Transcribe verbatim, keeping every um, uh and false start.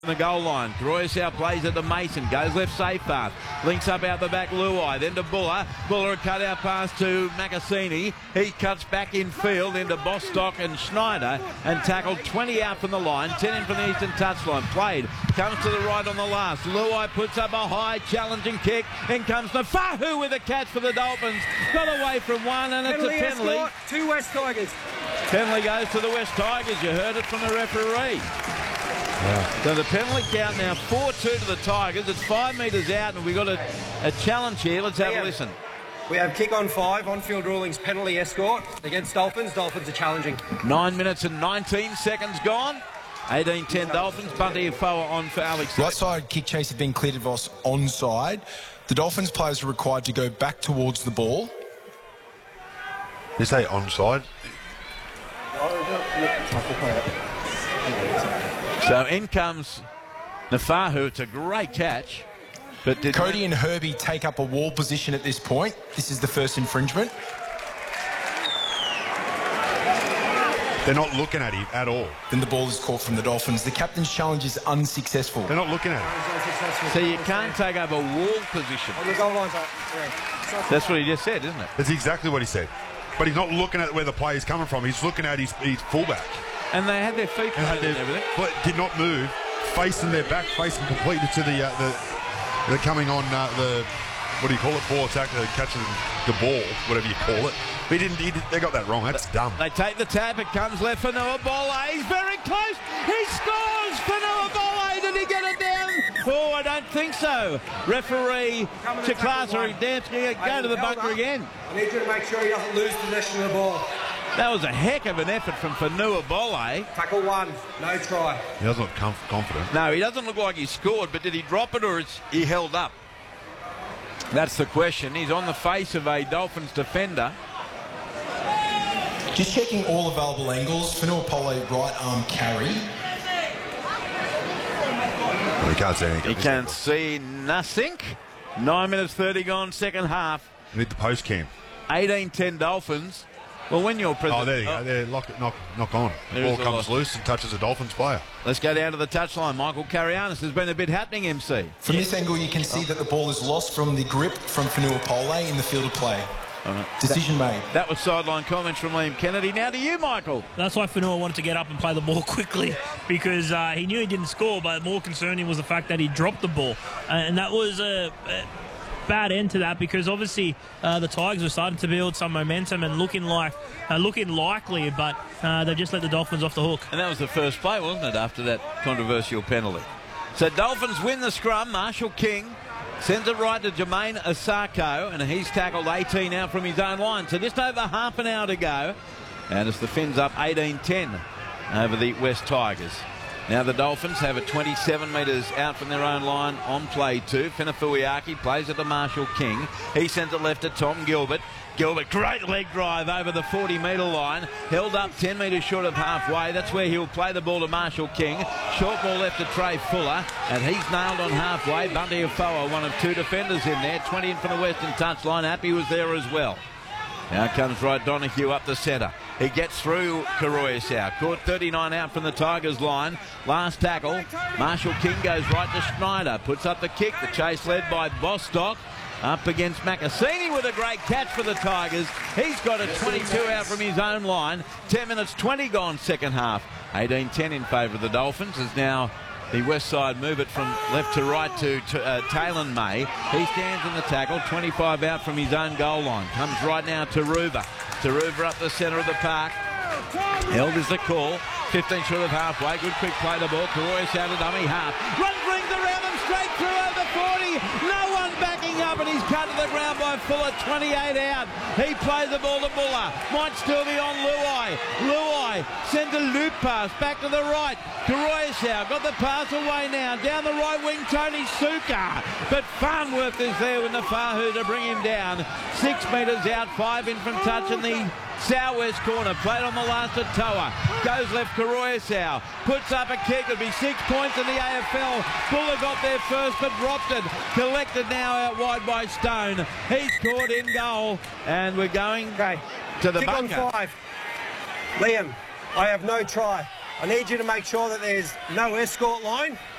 The goal line. Royasau plays it to Mason. Goes left safe path. Links up out the back Luai. Then to Buller. Buller a cut out pass to Macassini. He cuts back in field into Bostock and Schneider and tackled twenty out from the line. ten in from the eastern touchline. Played. Comes to the right on the last. Luai puts up a high challenging kick. In comes Nafahu with a catch for the Dolphins. Got away from one and penalty it's a penalty. Escort, two West Tigers. Penalty goes to the West Tigers. You heard it from the referee. Yeah. So the penalty count now four two to the Tigers. It's five metres out and we've got a, a challenge here. Let's have yeah. a listen. We have kick on five, on-field rulings, penalty Escort against Dolphins. Dolphins are challenging. Nine minutes and nineteen seconds gone. eighteen ten Dolphins. Bunty Afoa on for Alex. Right side kick chase has been cleared of us onside. The Dolphins players are required to go back towards the ball. You say onside? So in comes Nafahu. It's a great catch. But did Cody and Herbie take up a wall position at this point. This is the first infringement. They're not looking at him at all. Then the ball is caught from the Dolphins. The captain's challenge is unsuccessful. They're not looking at him. So you can't take up a wall position. On the goal line's up. Yeah. That's what he just said, isn't it? That's exactly what he said. But he's not looking at where the player's coming from. He's looking at his, his fullback. And they had their feet And, and their, everything. but did not move, facing their back, facing completely to the, uh, the they're coming on uh, the, what do you call it, ball attack, uh, catching the ball, whatever you call it. But he didn't, he did, they got that wrong. That's dumb. They take the tap. It comes left for Noah Bolle. He's very close. He scores for Noah Bolle. Did he get it down? Oh, I don't think so. Referee Chaklasa Damsky go to the bunker again. I need you to make sure he doesn't lose possession of the ball. That was a heck of an effort from Fanua Bolle. Tackle one, no try. He doesn't look comf- confident. No, he doesn't look like he scored, but did he drop it or is he held up? That's the question. He's on the face of a Dolphins defender. Just checking all available angles. Fanua Pole right arm carry. Well, he can't see anything. He can't see nothing. nine minutes thirty gone, second half. We need the post cam. eighteen ten Dolphins. Well, when you're president... Oh, there you go. There, lock, knock, knock on. The ball comes loose and touches a Dolphins player. Let's go down to the touchline. Michael Carianis. There's been a bit happening, M C. From this angle, you can see that the ball is lost from the grip from Fanua Pole in the field of play. Right. Decision that, made. That was sideline comments from Liam Kennedy. Now to you, Michael. That's why Fanua wanted to get up and play the ball quickly because uh, he knew he didn't score, but more concerning was the fact that he dropped the ball. Uh, and that was a... a bad end to that because obviously uh, the Tigers were starting to build some momentum and looking like uh, looking likely, but uh, they just let the Dolphins off the hook. And that was the first play, wasn't it, after that controversial penalty? So Dolphins win the scrum. Marshall King sends it right to Jermaine Asako, and he's tackled eighteen out from his own line. So just over half an hour to go, and it's the Finns up eighteen ten over the West Tigers. Now the Dolphins have it twenty-seven metres out from their own line on play two. Finafuiaki plays it to Marshall King. He sends it left to Tom Gilbert. Gilbert, great leg drive over the forty metre line. Held up ten metres short of halfway. That's where he'll play the ball to Marshall King. Short ball left to Trey Fuller. And he's nailed on halfway. Bunty Afoa, one of two defenders in there. twenty in from the western touchline. Happy was there as well. Now comes Rod Donahue up the centre. He gets through Karoyasau. Caught thirty-nine out from the Tigers line. Last tackle. Marshall King goes right to Schneider. Puts up the kick. The chase led by Bostock. Up against Macassini with a great catch for the Tigers. He's got a twenty-two out from his own line. ten minutes twenty gone second half. eighteen ten in favour of the Dolphins. As now the west side move it from left to right to, to uh, Taylor May. He stands in the tackle. twenty-five out from his own goal line. Comes right now to Ruba. Taruva up the centre of the park. Held is the call. fifteen short of halfway. Good quick play the ball. Karoyasau to dummy half. Runs rings around them straight through over forty. No one backing up and he's cut to the ground by Fuller. twenty-eight out. He plays the ball to Buller. Might still be on Luai. Luai sends a loop pass back to the right. Karoyasau got the pass away now. Down the right wing, Tony Suka. But Farnworth is there with Nafahu to bring him down. Six metres out, five in from touch in the southwest corner. Played on the last at Toa. Goes left Karoyasau. Puts up a kick. It'll be six points in the A F L. Buller got there first but dropped it. Collected now out wide by Stone. He's caught in goal. And we're going okay. to the Kick bunker. On five. Liam, I have no try. I need you to make sure that there's no escort line.